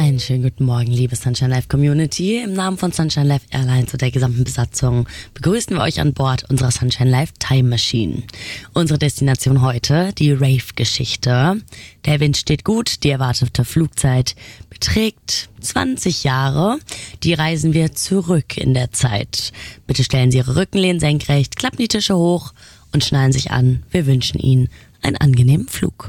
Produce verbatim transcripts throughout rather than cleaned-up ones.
Einen schönen guten Morgen, liebe Sunshine Life Community. Im Namen von Sunshine Life Airlines und der gesamten Besatzung begrüßen wir euch an Bord unserer Sunshine Life Time Machine. Unsere Destination heute, die Rave-Geschichte. Der Wind steht gut, die erwartete Flugzeit beträgt zwanzig Jahre. Die reisen wir zurück in der Zeit. Bitte stellen Sie Ihre Rückenlehnen senkrecht, klappen die Tische hoch und schnallen sich an. Wir wünschen Ihnen einen angenehmen Flug.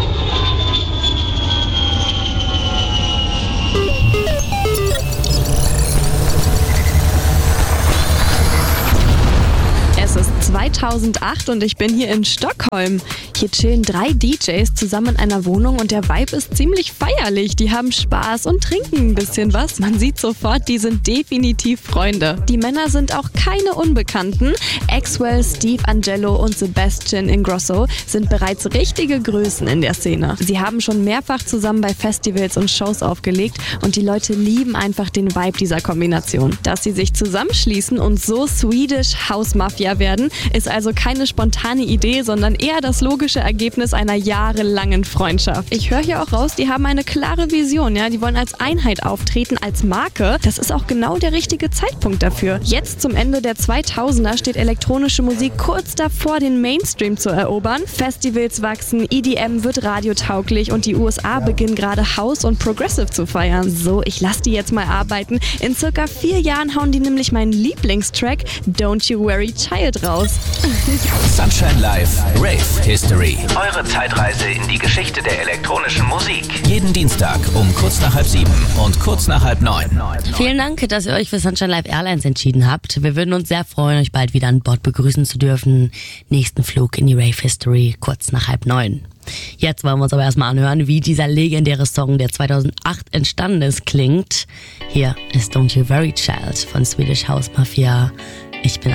Es ist zweitausendacht und ich bin hier in Stockholm. Hier chillen drei D Js zusammen in einer Wohnung und der Vibe ist ziemlich feierlich. Die haben Spaß und trinken ein bisschen was. Man sieht sofort, die sind definitiv Freunde. Die Männer sind auch keine Unbekannten. Axwell, Steve Angello und Sebastian Ingrosso sind bereits richtige Größen in der Szene. Sie haben schon mehrfach zusammen bei Festivals und Shows aufgelegt und die Leute lieben einfach den Vibe dieser Kombination. Dass sie sich zusammenschließen und so Swedish House Mafia werden, ist also keine spontane Idee, sondern eher das logische Ergebnis einer jahrelangen Freundschaft. Ich höre hier auch raus, die haben eine klare Vision, ja, die wollen als Einheit auftreten, als Marke. Das ist auch genau der richtige Zeitpunkt dafür. Jetzt zum Ende der zweitausender steht elektronische Musik kurz davor, den Mainstream zu erobern. Festivals wachsen, E D M wird radiotauglich und die U S A beginnen gerade House und Progressive zu feiern. So, ich lasse die jetzt mal arbeiten. In circa vier Jahren hauen die nämlich meinen Lieblingstrack Don't You Worry Child raus. Sunshine Life Rave History. Eure Zeitreise in die Geschichte der elektronischen Musik. Jeden Dienstag um kurz nach halb sieben und kurz nach halb neun. Vielen Dank, dass ihr euch für Sunshine Life Airlines entschieden habt. Wir würden uns sehr freuen, euch bald wieder an Bord begrüßen zu dürfen. Nächsten Flug in die Rave History kurz nach halb neun. Jetzt wollen wir uns aber erstmal anhören, wie dieser legendäre Song, der zweitausendacht entstanden ist, klingt. Hier ist Don't You Worry Child von Swedish House Mafia. Ich bin